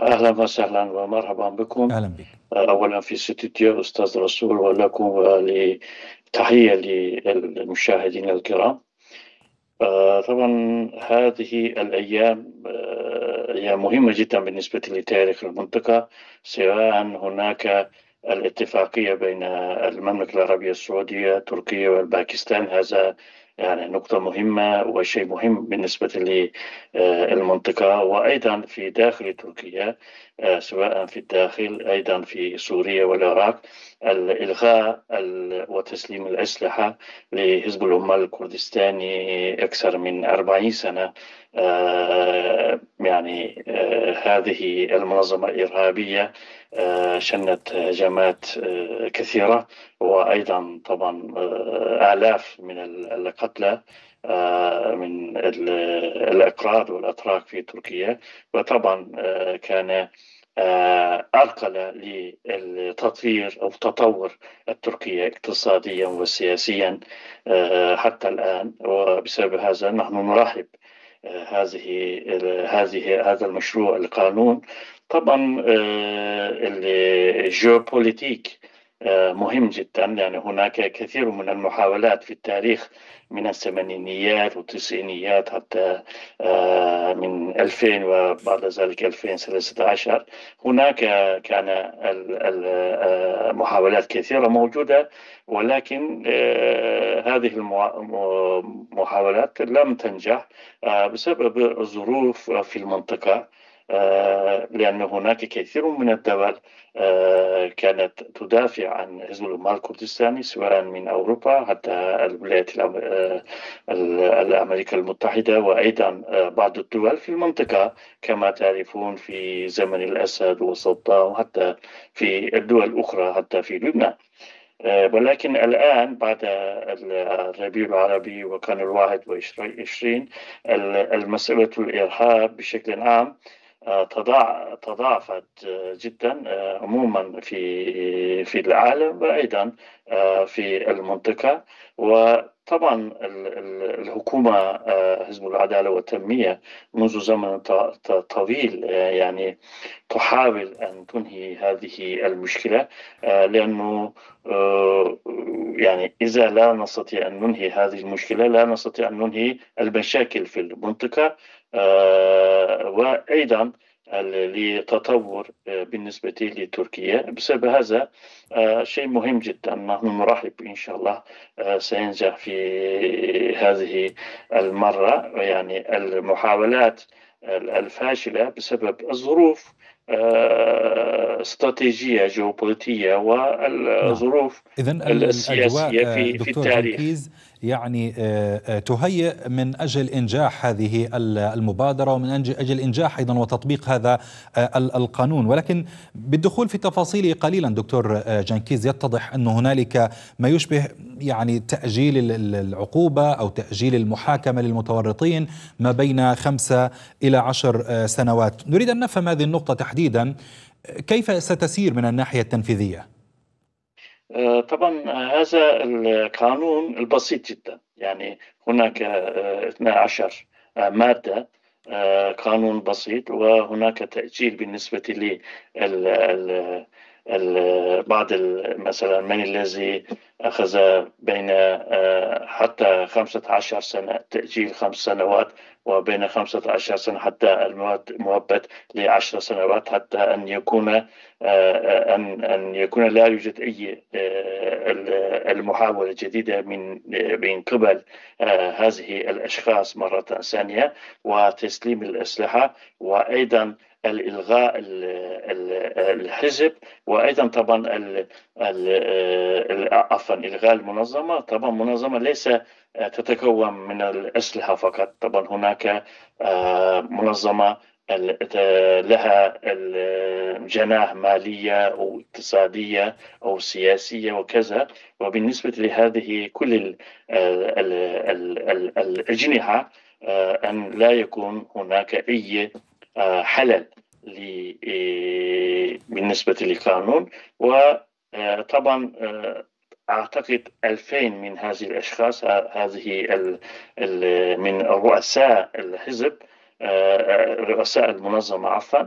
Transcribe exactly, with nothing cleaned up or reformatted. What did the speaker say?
أهلا وسهلا ومرحبا بكم. أهلا بك. أولا في استديو أستاذ رسول، ولكم ولتحية للمشاهدين الكرام. آه، طبعا هذه الأيام آه، أيام مهمة جدا بالنسبة لتاريخ المنطقة، سواء هناك الاتفاقية بين المملكة العربية السعودية تركيا والباكستان. هذا يعني نقطة مهمة وشيء مهم بالنسبة للمنطقة، وأيضا في داخل تركيا، آه، سواء في الداخل أيضا في سوريا والعراق، الإلغاء ال- وتسليم الأسلحة لحزب العمال الكردستاني أكثر من أربعين سنة. آه، يعني آه، هذه المنظمة الإرهابية آه، شنت هجمات آه، كثيرة، وأيضا طبعا آه، آلاف من ال- القتلى آه، من ال- الأكراد والأتراك في تركيا. وطبعا آه، كان آه، أرقل للتطوير أو تطور التركية اقتصاديا وسياسيا آه، حتى الآن. وبسبب هذا نحن نرحب آه، هذه هذه هذا المشروع القانون. طبعا آه، الجيوبوليتيك آه، مهم جدا، يعني هناك كثير من المحاولات في التاريخ من الثمانينيات والتسعينيات حتى آه، من ألفين وبعد ذلك ألفين وثلاثة عشر. هناك كان ال- ال- آه، محاولات كثيرة موجودة، ولكن آه، هذه المحاولات لم تنجح آه، بسبب الظروف في المنطقة. آه، لأن هناك كثير من الدول آه، كانت تدافع عن حزب العمال الكردستاني، سواء من أوروبا حتى الولايات الأم- آه، ال- الأمريكا المتحدة، وأيضا آه، بعض الدول في المنطقة كما تعرفون في زمن الأسد وصدام، وحتى في الدول الأخرى حتى في لبنان. آه، ولكن الآن بعد الربيع العربي وكان الواحد وعشرين، المسألة الإرهاب بشكل عام آه، تضاع- تضاعفت آه، جدا آه، عموما في في العالم، وأيضا آه، في المنطقة. وطبعا ال- ال- الحكومة آه، حزب العدالة والتنمية منذ زمن ط- ط- طويل آه، يعني تحاول أن تنهي هذه المشكلة. آه، لأنه آه، يعني إذا لا نستطيع أن ننهي هذه المشكلة، لا نستطيع أن ننهي المشاكل في المنطقة. آه، وأيضا لتطور آه، بالنسبة لتركيا. بسبب هذا آه، شيء مهم جدا، نحن نرحب إن شاء الله آه، سينجح في هذه المرة. يعني المحاولات الفاشلة بسبب الظروف آه، استراتيجية جيوبوليتية نعم. والظروف إذن ال- الأجواء السياسية آه، في في دكتور التاريخ. جنكيز يعني آه، آه، تهيئ من أجل إنجاح هذه ال- المبادرة، ومن أجل أجل إنجاح أيضا وتطبيق هذا آه، ال- القانون. ولكن بالدخول في تفاصيله قليلا دكتور آه، جنكيز، يتضح أن هنالك ما يشبه يعني تأجيل ال- ال- العقوبة أو تأجيل المحاكمة للمتورطين ما بين خمسة إلى عشر آه، سنوات. نريد أن نفهم هذه النقطة تحديدا، كيف ستسير من الناحية التنفيذية؟ آه، طبعا هذا القانون البسيط جدا، يعني هناك آه، اثنا عشر آه، مادة. آه، قانون بسيط، وهناك تأجيل بالنسبة لي ال- ال- ال- بعض ال- مثلا من الذي أخذ بين آه، حتى خمسة عشر سنة، تأجيل خمس سنوات، وبين خمسة عشر سنة حتى المؤبد مؤبد لعشر سنوات، حتى أن يكون آه، أن أن يكون لا يوجد أي آه، المحاولة الجديدة من من قبل آه، هذه الأشخاص مرة ثانية، وتسليم الأسلحة، وأيضا الإلغاء ال- ال- الحزب، وأيضا طبعا ال- ال- ال- عفوا إلغاء المنظمة. طبعا منظمة ليس آه، تتكون من الأسلحة فقط. طبعا هناك آه، منظمة ال- لها الجناح مالية أو اقتصادية أو سياسية وكذا. وبالنسبة لهذه كل ال- ال- ال- ال- الأجنحة آه، أن لا يكون هناك أي آه، حلل ل- آه، بالنسبة للقانون. وطبعا أعتقد ألفين من هذه الأشخاص، ه- هذه ال- ال- من رؤساء الحزب، آه، رؤساء المنظمة عفوا،